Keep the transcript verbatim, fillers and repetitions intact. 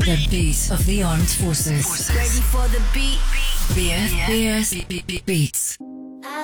The beat of the armed forces. Ready for the beat. B F B S Beats.